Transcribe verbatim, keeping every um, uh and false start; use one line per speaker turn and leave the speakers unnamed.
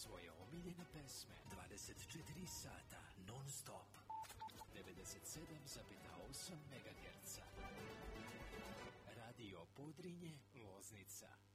svoje omiljene pesme dvadeset četiri sata non stop. devedeset sedam zarez osam megaherca. Radio Podrinje, Loznica.